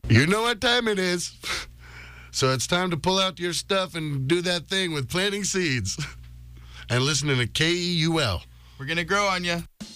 You know what time it is. So it's time to pull out your stuff and do that thing with planting seeds. And listening to KEUL. We're going to grow on you.